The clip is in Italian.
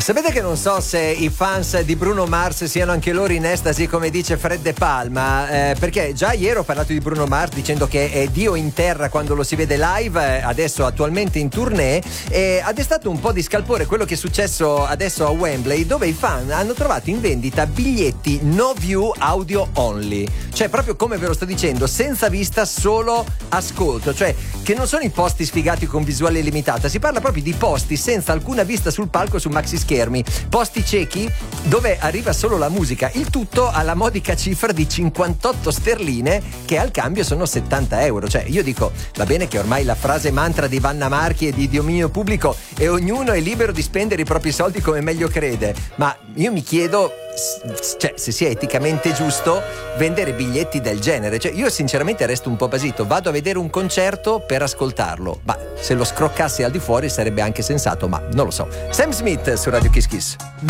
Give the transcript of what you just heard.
Sapete che non so se i fans di Bruno Mars siano anche loro in estasi, come dice Fred De Palma, perché già ieri ho parlato di Bruno Mars dicendo che è Dio in terra quando lo si vede live, adesso attualmente in tournée, e ha destato un po' di scalpore quello che è successo adesso a Wembley, dove i fan hanno trovato in vendita biglietti no view audio only, cioè proprio come ve lo sto dicendo, senza vista, solo ascolto, cioè che non sono i posti sfigati con visuale limitata, si parla proprio di posti senza alcuna vista sul palco su maxi schermi, posti ciechi dove arriva solo la musica, il tutto alla modica cifra di 58 sterline, che al cambio sono 70 euro. Cioè io dico, va bene che ormai la frase mantra di Vanna Marchi è di dominio pubblico e ognuno è libero di spendere i propri soldi come meglio crede, ma io mi chiedo, cioè, se sia eticamente giusto vendere biglietti del genere. Cioè, io sinceramente resto un po' basito, vado a vedere un concerto per ascoltarlo, ma se lo scroccassi al di fuori sarebbe anche sensato, ma non lo so. Sam Smith su Radio Kiss Kiss.